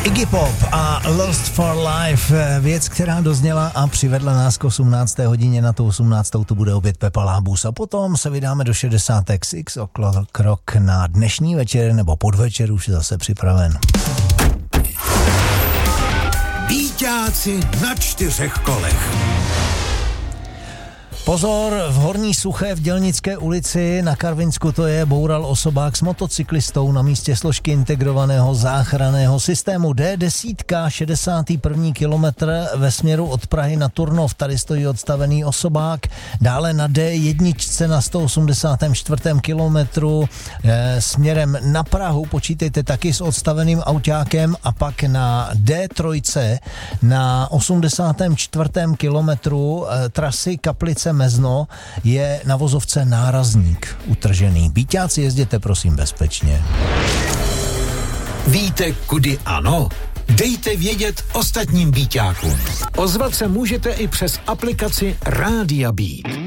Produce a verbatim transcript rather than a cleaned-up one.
Iggy Pop a Lost for Life, věc, která dozněla a přivedla nás k osmnácté hodině, na tu osmnáctou tu bude opět Pepa Lábus a potom se vydáme do šedesátek Six O'Clock na dnešní večer nebo podvečer už je zase připraven. Býťáci na čtyřech kolech. Pozor, v Horní Suché v Dělnické ulici na Karvinsku to je, boural osobák s motocyklistou na místě složky integrovaného záchranného systému D deset, šedesátý první kilometr ve směru od Prahy na Turnov, tady stojí odstavený osobák, dále na D jedna na sto osmdesátém čtvrtém kilometru e, směrem na Prahu, počítejte taky s odstaveným autákem a pak na D tři na osmdesátém čtvrtém kilometru e, trasy Kaplice Mezno je na vozovce nárazník utržený. Býťáci, jezděte prosím bezpečně. Víte, kudy ano? Dejte vědět ostatním býťákům. Ozvat se můžete i přes aplikaci Rádia Beat.